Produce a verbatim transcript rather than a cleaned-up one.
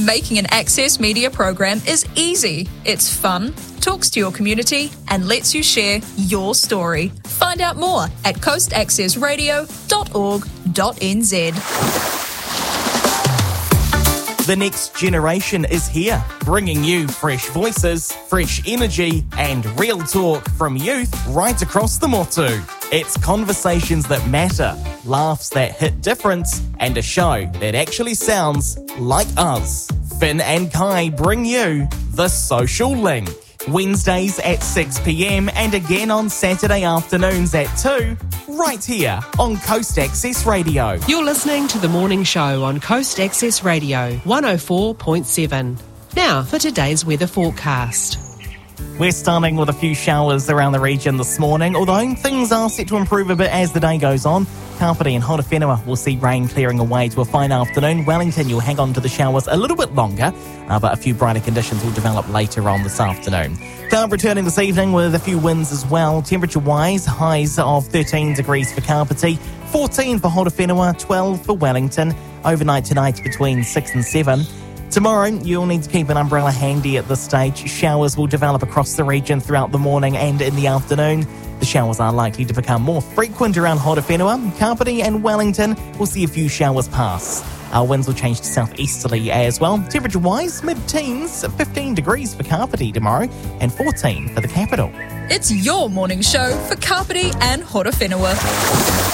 Making an Access Media program is easy. It's fun, talks to your community, and lets you share your story. Find out more at coast access radio dot org dot n z. The next generation is here, bringing you fresh voices, fresh energy, and real talk from youth right across the Motu. It's conversations that matter, laughs that hit different, and a show that actually sounds like us. Finn and Kai bring you The Social Link. Wednesdays at six p.m. and again on Saturday afternoons at two, right here on Coast Access Radio. You're listening to The Morning Show on Coast Access Radio, one oh four point seven. Now for today's weather forecast. We're starting with a few showers around the region this morning, although things are set to improve a bit as the day goes on. Kapiti and Horowhenua will see rain clearing away to a fine afternoon. Wellington, you'll hang on to the showers a little bit longer, uh, but a few brighter conditions will develop later on this afternoon. Cloud returning this evening with a few winds as well. Temperature-wise, highs of thirteen degrees for Kapiti, fourteen for Horowhenua, twelve for Wellington. Overnight tonight between six and seven. Tomorrow, you'll need to keep an umbrella handy at this stage. Showers will develop across the region throughout the morning and in the afternoon. The showers are likely to become more frequent around Horowhenua. Kapiti and Wellington will see a few showers pass. Our winds will change to southeasterly as well. Temperature-wise, mid-teens, fifteen degrees for Kapiti tomorrow and fourteen for the capital. It's your morning show for Kapiti and Horowhenua.